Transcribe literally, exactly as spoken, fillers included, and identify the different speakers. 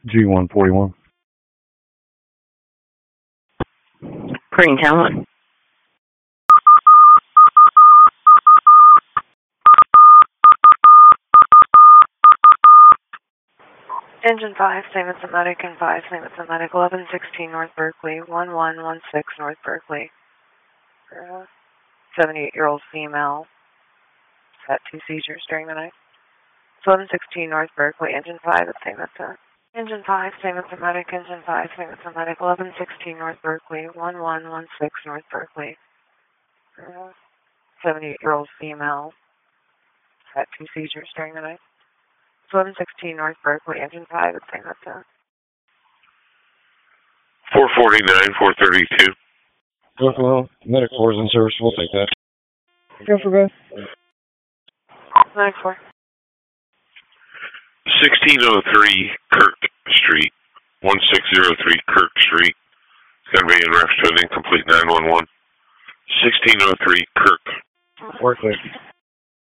Speaker 1: G one forty-one.
Speaker 2: Green Talent.
Speaker 3: Engine five, Saint Vincent Medic, five, Saint Vincent Medic, eleven sixteen North Berkeley, one one one six North Berkeley. seventy-eight-year-old female had two seizures during the night. eleven sixteen North Berkeley, Engine five at Saint Vincent. Engine five, Saint Vincent Medic, Engine five, Saint Vincent Medic, eleven sixteen North Berkeley, one one one six North Berkeley. seventy-eight-year-old female had two seizures during the night. eleven sixteen North Berkeley, Engine five at Saint Vincent.
Speaker 4: four forty-nine, four thirty-two.
Speaker 1: Well, Medic four is in service. We'll take that.
Speaker 5: Go for both.
Speaker 3: nine four.
Speaker 4: sixteen oh three Kirk Street. one six zero three Kirk Street. It's going to be in reference to an incomplete nine one one. sixteen oh three Kirk.
Speaker 1: Work late.